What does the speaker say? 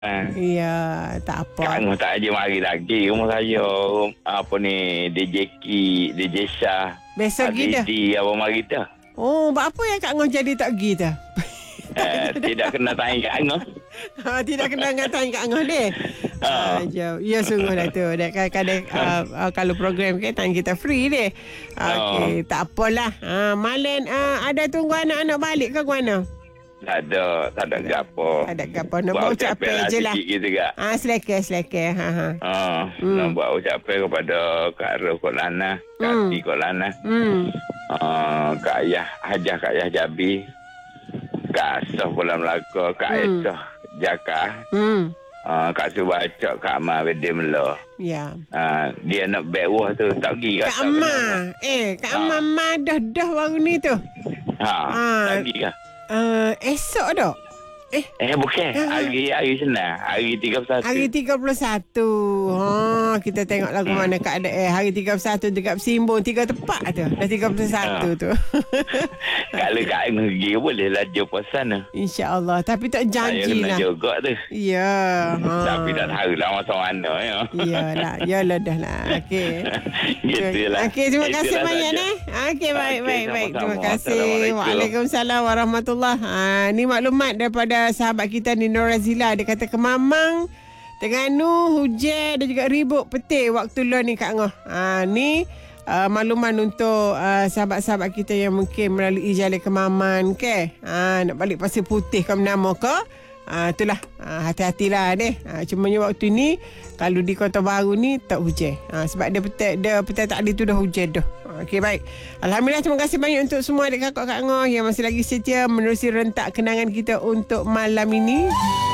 Ya, tak Kak apa. Ngah tak aja mari lagi rumah saya. Apa ni, DJ Ki, DJ Shah, Besok pergi dah. Aziti, apa mari dah. Oh, buat apa yang Kak Ngah jadi tak pergi dah? Tidak kena tanya Kak Ngah. Tidak kena ngatain Kak Ngah deh. Jauh. Ya sungguh lah tu. Kadang-kadang kalau program kita tanya kita free deh. Okey, tak apalah. Malam ada tunggu anak-anak balik ke mana? Tak ada gapo. Ada gapo nak buat ucapan je lah. Sikit juga. Selekeh. Nak buat ucapan kepada Kak Ro Kok Lana, Kak Ti Kok Lana. Kak Ayah Hajah, Kak Ayah Jabi, Kak Asah Pulau Melaka, Kak Esah Jaka, Kak Subacok, Kak Amar Bede Melo. Ya. Dia nak bewah tu tak pergi Kak Amar. Kak Amar dah baru ni tu. Tak pergi ke? Esok dah. Bukan. Hari senang. Hari 31. Hari 31. Kita tengok lagu mana keadaan. Hari 31 dekat Simbung 3 tepat tu. Dah 31 tu. Kalau Kak Ngah pergi boleh lah jumpa sana. InsyaAllah. Tapi tak janji lah. Saya kena juga tu. Ya. Tapi tak tahulah masa mana ya. Yalah dah lah. Okey. Gitulah. Okey, terima kasih banyak ni. Okey, baik. Terima kasih. Waalaikumsalam warahmatullahi. Ni maklumat daripada sahabat kita ni Norazila. Dia kata Kemamang, Terengganu hujan dan juga ribut petir waktu luar ni Kak Ngah. Ni makluman untuk sahabat-sahabat kita yang mungkin melalui jalan Kemaman ke. Nak balik Pasir Putih ke Menama ke. Itulah hati-hatilah deh. Cumanya waktu ni kalau di Kota Baru ni tak hujan. Sebab dia petang tadi tu dah hujan dah. Okey, baik. Alhamdulillah, terima kasih banyak untuk semua adik kakak Kak Ngah yang masih lagi setia menerusi rentak kenangan kita untuk malam ini.